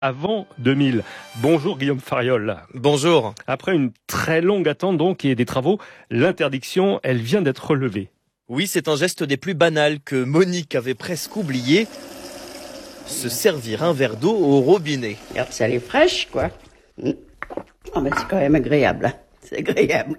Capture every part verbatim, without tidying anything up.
avant deux mille. Bonjour Guillaume Fariol. Bonjour. Après une très longue attente donc et des travaux, l'interdiction, elle vient d'être relevée. Oui, c'est un geste des plus banals que Monique avait presque oublié. Se servir un verre d'eau au robinet. Ça elle est fraîche, quoi. Ah ben c'est quand même agréable. C'est agréable.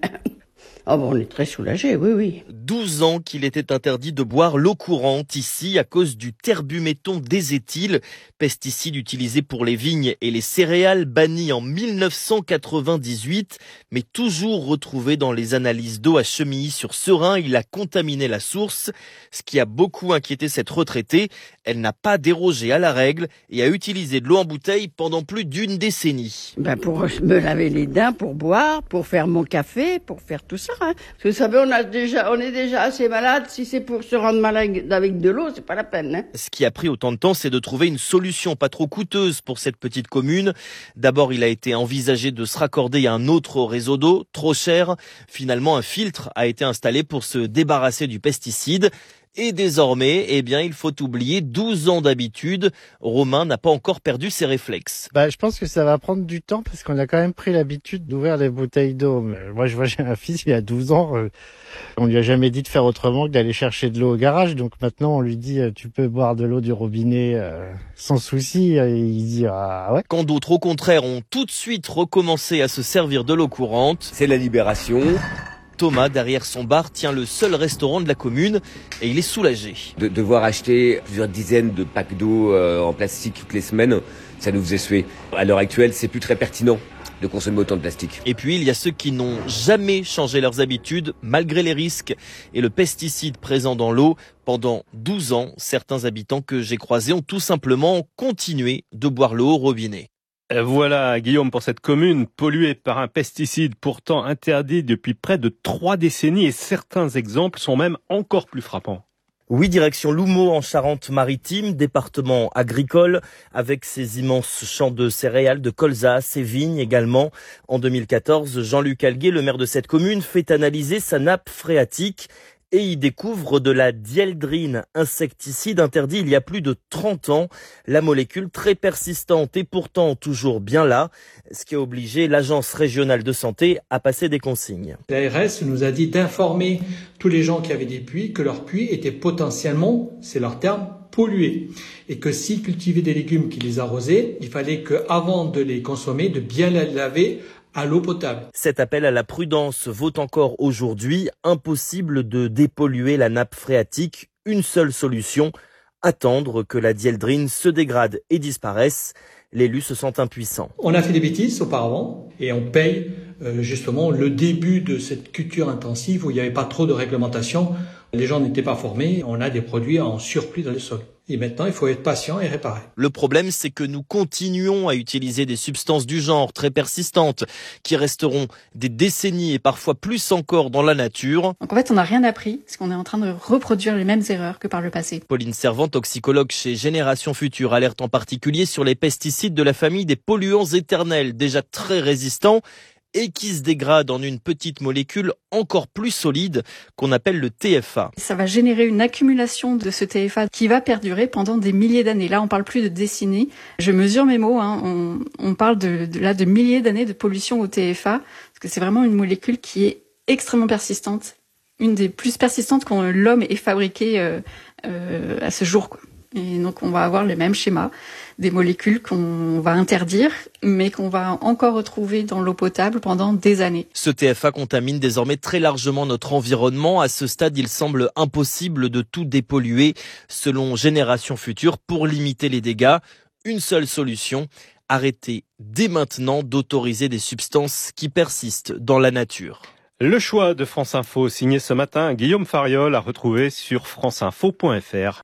Oh bon, on est très soulagés, oui, oui. douze ans qu'il était interdit de boire l'eau courante ici à cause du terbuméthon déséthyle, pesticide utilisé pour les vignes et les céréales, banni en mille neuf cent quatre-vingt-dix-huit, mais toujours retrouvé dans les analyses d'eau à Chemilly-sur-Serein. Il a contaminé la source, ce qui a beaucoup inquiété cette retraitée. Elle n'a pas dérogé à la règle et a utilisé de l'eau en bouteille pendant plus d'une décennie. Ben pour me laver les dents, pour boire, pour faire mon café, pour faire tout ça. Hein. Parce que vous savez, on, a déjà, on est déjà assez malade. Si c'est pour se rendre malade avec de l'eau, c'est pas la peine. Hein. Ce qui a pris autant de temps, c'est de trouver une solution pas trop coûteuse pour cette petite commune. D'abord, il a été envisagé de se raccorder à un autre réseau d'eau, trop cher. Finalement, un filtre a été installé pour se débarrasser du pesticide. Et désormais, eh bien, il faut oublier douze ans d'habitude. Romain n'a pas encore perdu ses réflexes. Bah, je pense que ça va prendre du temps parce qu'on a quand même pris l'habitude d'ouvrir les bouteilles d'eau. Mais moi, je vois, j'ai un fils, il a douze ans. Euh, on lui a jamais dit de faire autrement que d'aller chercher de l'eau au garage. Donc maintenant, on lui dit, euh, tu peux boire de l'eau du robinet euh, sans souci. Et il dit, ah ouais. Quand d'autres, au contraire, ont tout de suite recommencé à se servir de l'eau courante. C'est la libération. Thomas, derrière son bar, tient le seul restaurant de la commune et il est soulagé. De devoir acheter plusieurs dizaines de packs d'eau euh, en plastique toutes les semaines, ça nous faisait suer. À l'heure actuelle, c'est plus très pertinent de consommer autant de plastique. Et puis, il y a ceux qui n'ont jamais changé leurs habitudes, malgré les risques et le pesticide présent dans l'eau. Pendant douze ans, certains habitants que j'ai croisés ont tout simplement continué de boire l'eau au robinet. Voilà, Guillaume, pour cette commune polluée par un pesticide pourtant interdit depuis près de trois décennies et certains exemples sont même encore plus frappants. Oui, direction Loumeau en Charente-Maritime, département agricole, avec ses immenses champs de céréales, de colza, ses vignes également. En deux mille quatorze, Jean-Luc Alguet, le maire de cette commune, fait analyser sa nappe phréatique et y découvre de la dieldrine, insecticide interdit il y a plus de trente ans. La molécule très persistante et pourtant toujours bien là, ce qui a obligé l'Agence régionale de santé à passer des consignes. L'A R S nous a dit d'informer tous les gens qui avaient des puits que leurs puits étaient potentiellement, c'est leur terme, pollués. Et que s'ils cultivaient des légumes qui les arrosaient, il fallait qu'avant de les consommer, de bien les laver à l'eau potable. Cet appel à la prudence vaut encore aujourd'hui. Impossible de dépolluer la nappe phréatique. Une seule solution, attendre que la dieldrine se dégrade et disparaisse. L'élu se sent impuissant. On a fait des bêtises auparavant et on paye euh, justement le début de cette culture intensive où il n'y avait pas trop de réglementation. Les gens n'étaient pas formés. On a des produits en surplus dans le sol. Et maintenant, il faut être patient et réparer. Le problème, c'est que nous continuons à utiliser des substances du genre très persistantes qui resteront des décennies et parfois plus encore dans la nature. Donc en fait, on n'a rien appris parce qu'on est en train de reproduire les mêmes erreurs que par le passé. Pauline Servant, toxicologue chez Génération Future, alerte en particulier sur les pesticides de la famille des polluants éternels, déjà très résistants et qui se dégrade en une petite molécule encore plus solide qu'on appelle le T F A. Ça va générer une accumulation de ce T F A qui va perdurer pendant des milliers d'années. Là, on parle plus de décennies. Je mesure mes mots. Hein. On, on parle de, de, là de milliers d'années de pollution au T F A parce que c'est vraiment une molécule qui est extrêmement persistante, une des plus persistantes que l'homme ait fabriqué euh, euh, à ce jour, quoi. Et donc, on va avoir le même schéma, des molécules qu'on va interdire, mais qu'on va encore retrouver dans l'eau potable pendant des années. Ce T F A contamine désormais très largement notre environnement. À ce stade, il semble impossible de tout dépolluer. Selon Génération Future, pour limiter les dégâts, une seule solution, arrêter dès maintenant d'autoriser des substances qui persistent dans la nature. Le choix de France Info, signé ce matin, Guillaume Fariol, à retrouver sur franceinfo point f r.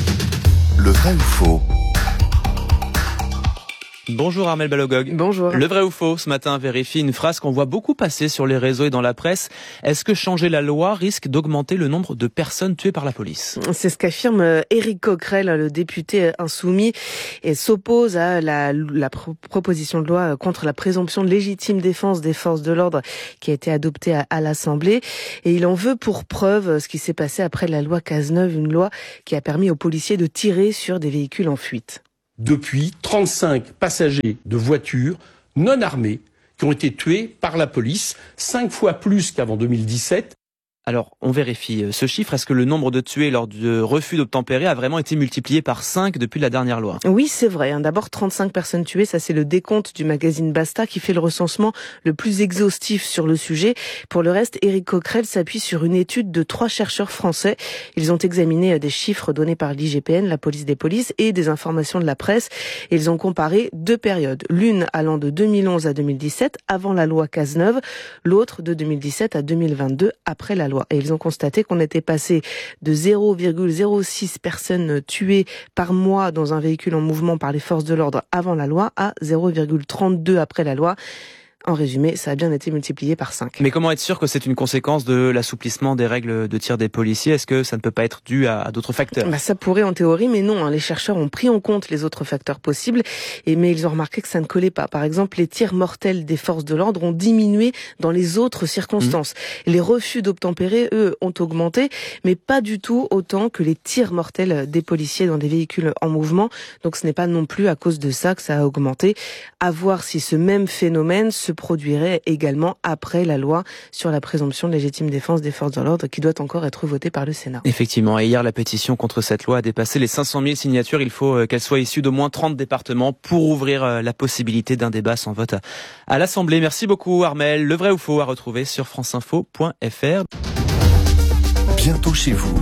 Le vrai ou faux? Bonjour Armel Balogog. Bonjour. Le vrai ou faux, ce matin, vérifie une phrase qu'on voit beaucoup passer sur les réseaux et dans la presse. Est-ce que changer la loi risque d'augmenter le nombre de personnes tuées par la police? C'est ce qu'affirme Éric Coquerel, le député insoumis, et s'oppose à la, la pro- proposition de loi contre la présomption de légitime défense des forces de l'ordre qui a été adoptée à, à l'Assemblée. Et il en veut pour preuve ce qui s'est passé après la loi Cazeneuve, une loi qui a permis aux policiers de tirer sur des véhicules en fuite. Depuis, trente-cinq passagers de voitures non armés qui ont été tués par la police, cinq fois plus qu'avant deux mille dix-sept. Alors, on vérifie ce chiffre. Est-ce que le nombre de tués lors du refus d'obtempérer a vraiment été multiplié par cinq depuis la dernière loi ? Oui, c'est vrai. D'abord, trente-cinq personnes tuées. Ça, c'est le décompte du magazine Basta qui fait le recensement le plus exhaustif sur le sujet. Pour le reste, Éric Coquerel s'appuie sur une étude de trois chercheurs français. Ils ont examiné des chiffres donnés par l'I G P N, la police des polices, et des informations de la presse. Et ils ont comparé deux périodes. L'une allant de deux mille onze à deux mille dix-sept, avant la loi Cazeneuve. L'autre de deux mille dix-sept à deux mille vingt-deux, après la loi. Et ils ont constaté qu'on était passé de zéro virgule zéro six personnes tuées par mois dans un véhicule en mouvement par les forces de l'ordre avant la loi à zéro virgule trente-deux après la loi. En résumé, ça a bien été multiplié par cinq. Mais comment être sûr que c'est une conséquence de l'assouplissement des règles de tir des policiers ? Est-ce que ça ne peut pas être dû à, à d'autres facteurs ? Bah, ça pourrait en théorie, mais non. Hein. Les chercheurs ont pris en compte les autres facteurs possibles, et mais ils ont remarqué que ça ne collait pas. Par exemple, les tirs mortels des forces de l'ordre ont diminué dans les autres circonstances. Mmh. Les refus d'obtempérer, eux, ont augmenté, mais pas du tout autant que les tirs mortels des policiers dans des véhicules en mouvement. Donc ce n'est pas non plus à cause de ça que ça a augmenté. À voir si ce même phénomène se produirait également après la loi sur la présomption de légitime défense des forces de l'ordre qui doit encore être votée par le Sénat. Effectivement, et hier la pétition contre cette loi a dépassé les cinq cent mille signatures. Il faut qu'elle soit issue d'au moins trente départements pour ouvrir la possibilité d'un débat sans vote à l'Assemblée. Merci beaucoup Armelle. Le vrai ou faux à retrouver sur franceinfo point f r. Bientôt chez vous.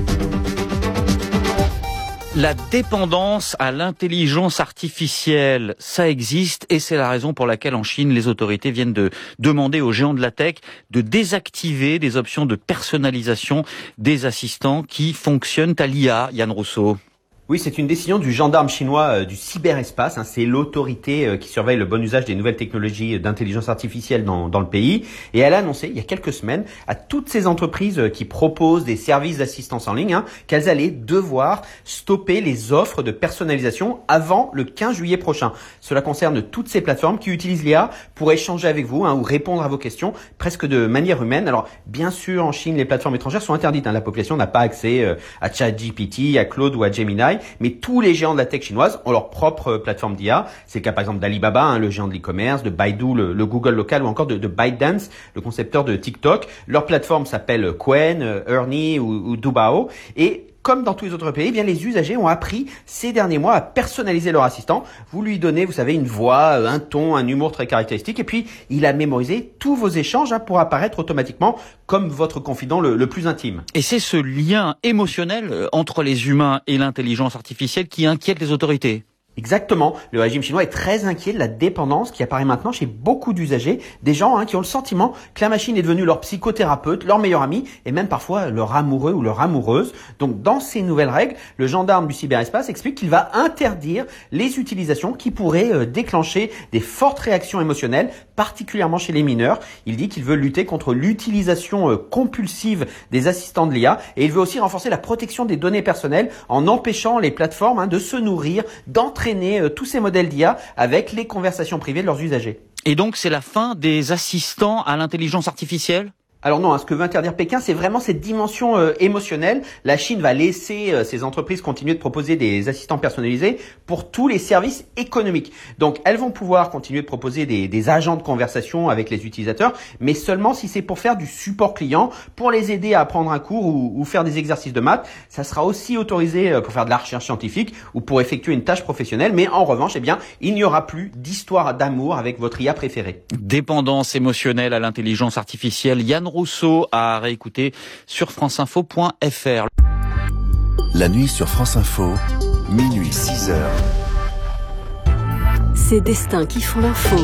La dépendance à l'intelligence artificielle, ça existe et c'est la raison pour laquelle en Chine, les autorités viennent de demander aux géants de la tech de désactiver des options de personnalisation des assistants qui fonctionnent à l'I A. Yann Rousseau. Oui, c'est une décision du gendarme chinois euh, du cyberespace. Hein, c'est l'autorité euh, qui surveille le bon usage des nouvelles technologies d'intelligence artificielle dans, dans le pays. Et elle a annoncé, il y a quelques semaines, à toutes ces entreprises euh, qui proposent des services d'assistance en ligne, hein, qu'elles allaient devoir stopper les offres de personnalisation avant le quinze juillet prochain. Cela concerne toutes ces plateformes qui utilisent l'I A pour échanger avec vous hein, ou répondre à vos questions presque de manière humaine. Alors, bien sûr, en Chine, les plateformes étrangères sont interdites. Hein, la population n'a pas accès euh, à ChatGPT, à Claude ou à Gemini. Mais tous les géants de la tech chinoise ont leur propre plateforme d'I A. C'est le cas par exemple d'Alibaba, hein, le géant de l'e-commerce, de Baidu, le, le Google local, ou encore de, de ByteDance, le concepteur de TikTok. Leur plateforme s'appelle Qwen, Ernie ou, ou Dubao. Et comme dans tous les autres pays, eh bien les usagers ont appris ces derniers mois à personnaliser leur assistant. Vous lui donnez, vous savez, une voix, un ton, un humour très caractéristique, et puis il a mémorisé tous vos échanges hein, pour apparaître automatiquement comme votre confident le, le plus intime. Et c'est ce lien émotionnel entre les humains et l'intelligence artificielle qui inquiète les autorités. Exactement. Le régime chinois est très inquiet de la dépendance qui apparaît maintenant chez beaucoup d'usagers, des gens hein, qui ont le sentiment que la machine est devenue leur psychothérapeute, leur meilleur ami et même parfois leur amoureux ou leur amoureuse. Donc dans ces nouvelles règles, le gendarme du cyberespace explique qu'il va interdire les utilisations qui pourraient euh, déclencher des fortes réactions émotionnelles, particulièrement chez les mineurs. Il dit qu'il veut lutter contre l'utilisation euh, compulsive des assistants de l'I A et il veut aussi renforcer la protection des données personnelles en empêchant les plateformes hein, de se nourrir, d'entraîner tous ces modèles d'I A avec les conversations privées de leurs usagers. Et donc c'est la fin des assistants à l'intelligence artificielle ? Alors non, hein, ce que veut interdire Pékin, c'est vraiment cette dimension euh, émotionnelle. La Chine va laisser euh, ces entreprises continuer de proposer des assistants personnalisés pour tous les services économiques. Donc elles vont pouvoir continuer de proposer des, des agents de conversation avec les utilisateurs, mais seulement si c'est pour faire du support client, pour les aider à apprendre un cours ou, ou faire des exercices de maths. Ça sera aussi autorisé pour faire de la recherche scientifique ou pour effectuer une tâche professionnelle. Mais en revanche, eh bien, il n'y aura plus d'histoire d'amour avec votre I A préférée. Dépendance émotionnelle à l'intelligence artificielle. Yann Rousseau à réécouter sur franceinfo point f r. La nuit sur France Info, minuit six heures. Ces destins qui font l'info.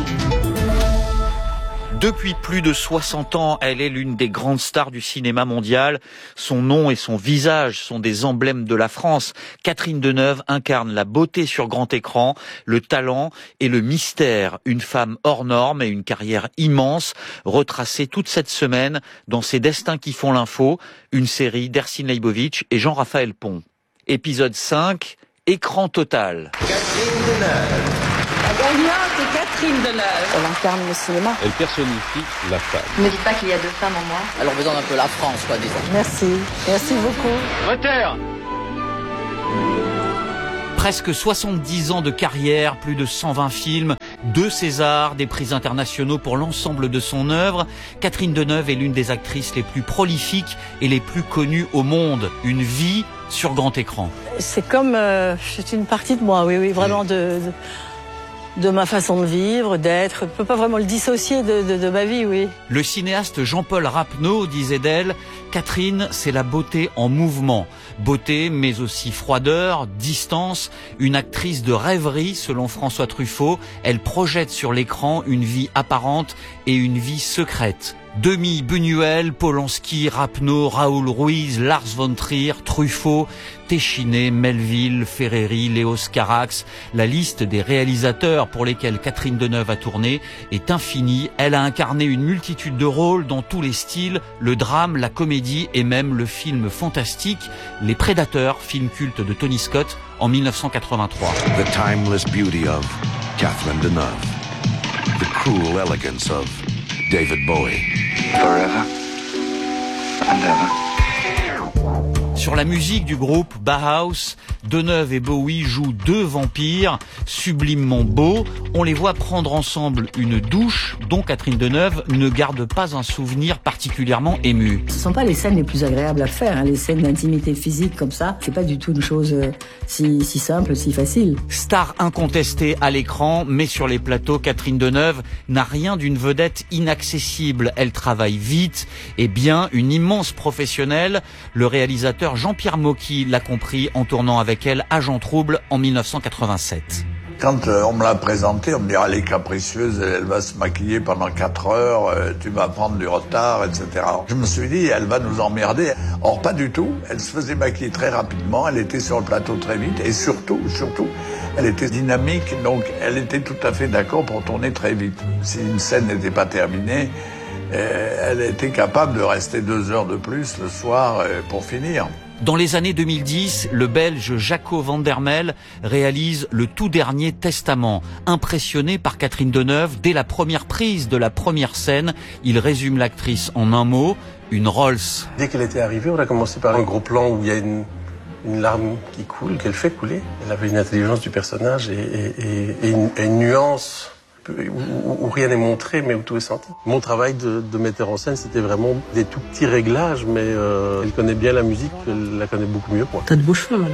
Depuis plus de soixante ans, elle est l'une des grandes stars du cinéma mondial. Son nom et son visage sont des emblèmes de la France. Catherine Deneuve incarne la beauté sur grand écran, le talent et le mystère. Une femme hors norme et une carrière immense, retracée toute cette semaine dans Ces destins qui font l'info, une série d'Ercine Leibovitch et Jean-Raphaël Pont. Épisode cinq, écran total. Catherine Deneuve. La gagnante est Catherine Deneuve. Elle incarne le cinéma. Elle personnifie la femme. Ne me dites pas qu'il y a deux femmes en moi. Elle représente un peu la France, quoi, disons. Merci. Merci beaucoup. Moteur. Presque soixante-dix ans de carrière, plus de cent vingt films, deux Césars, des prix internationaux pour l'ensemble de son œuvre. Catherine Deneuve est l'une des actrices les plus prolifiques et les plus connues au monde. Une vie sur grand écran. C'est comme, euh, c'est une partie de moi, oui, oui, vraiment de, de, de ma façon de vivre, d'être. Je ne peux pas vraiment le dissocier de, de, de ma vie, oui. Le cinéaste Jean-Paul Rapneau disait d'elle, Catherine, c'est la beauté en mouvement. Beauté, mais aussi froideur, distance, une actrice de rêverie, selon François Truffaut. Elle projette sur l'écran une vie apparente et une vie secrète. Demi, Buñuel, Polanski, Rapneau, Raoul Ruiz, Lars von Trier, Truffaut, Téchiné, Melville, Ferreri, Léos Carax. La liste des réalisateurs pour lesquels Catherine Deneuve a tourné est infinie. Elle a incarné une multitude de rôles dans tous les styles, le drame, la comédie et même le film fantastique, Les Prédateurs, film culte de Tony Scott en mille neuf cent quatre-vingt-trois. The timeless beauty of Catherine Deneuve. The cruel elegance of David Bowie. Forever and ever. Sur la musique du groupe Bauhaus, Deneuve et Bowie jouent deux vampires sublimement beaux. On les voit prendre ensemble une douche dont Catherine Deneuve ne garde pas un souvenir particulièrement ému. Ce ne sont pas les scènes les plus agréables à faire, hein. Les scènes d'intimité physique comme ça, c'est pas du tout une chose euh, si, si simple, si facile. Star incontestée à l'écran, mais sur les plateaux, Catherine Deneuve n'a rien d'une vedette inaccessible. Elle travaille vite et bien, une immense professionnelle. Le réalisateur Jean-Pierre Mocky l'a compris en tournant avec elle Agent Trouble en mille neuf cent quatre-vingt-sept. Quand euh, on me l'a présentée, on me dit ah, elle est capricieuse, elle va se maquiller pendant quatre heures, euh, tu vas prendre du retard, et cetera. Alors, je me suis dit, elle va nous emmerder. Or, pas du tout. Elle se faisait maquiller très rapidement, elle était sur le plateau très vite, et surtout, surtout, elle était dynamique, donc elle était tout à fait d'accord pour tourner très vite. Si une scène n'était pas terminée, euh, elle était capable de rester deux heures de plus le soir euh, pour finir. Dans les années deux mille dix, le Belge Jaco van der Mel réalise Le tout dernier testament. Impressionné par Catherine Deneuve, dès la première prise de la première scène, il résume l'actrice en un mot, une Rolls. Dès qu'elle était arrivée, on a commencé par un gros plan où il y a une, une larme qui coule, qu'elle fait couler. Elle avait une intelligence du personnage et, et, et, et, une, et une nuance où, où rien n'est montré, mais où tout est senti. Mon travail de, de metteur en scène, c'était vraiment des tout petits réglages, mais euh, elle connaît bien la musique, elle la connaît beaucoup mieux que moi. T'as de beaux cheveux, madame.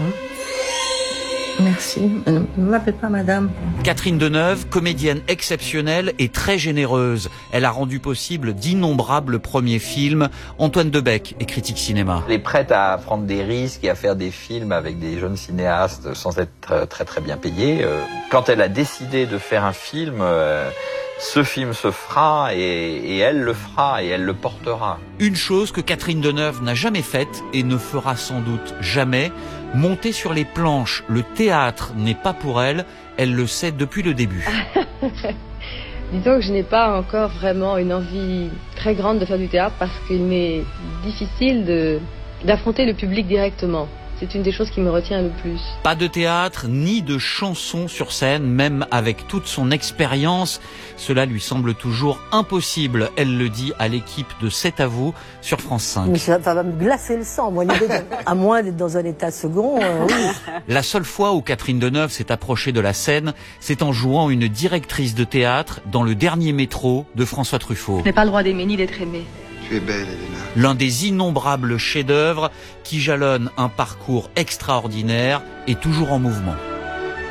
Merci. Ne m'appelez pas madame. Catherine Deneuve, comédienne exceptionnelle et très généreuse. Elle a rendu possible d'innombrables premiers films. Antoine Debec est critique cinéma. Elle est prête à prendre des risques et à faire des films avec des jeunes cinéastes sans être très très, très bien payée. Quand elle a décidé de faire un film, ce film se fera et, et elle le fera et elle le portera. Une chose que Catherine Deneuve n'a jamais faite et ne fera sans doute jamais, monter sur les planches. Le théâtre n'est pas pour elle, elle le sait depuis le début. Disons que je n'ai pas encore vraiment une envie très grande de faire du théâtre parce qu'il m'est difficile de, d'affronter le public directement. C'est une des choses qui me retient le plus. Pas de théâtre, ni de chansons sur scène, même avec toute son expérience. Cela lui semble toujours impossible. Elle le dit à l'équipe de C'est à vous sur France cinq. Mais ça va me glacer le sang, moi, l'idée de... à moins d'être dans un état second. Euh, oui. La seule fois où Catherine Deneuve s'est approchée de la scène, c'est en jouant une directrice de théâtre dans Le Dernier Métro de François Truffaut. Je n'ai pas le droit d'aimer ni d'être aimée. Tu es belle, Elena. L'un des innombrables chefs-d'œuvre qui jalonnent un parcours extraordinaire et toujours en mouvement.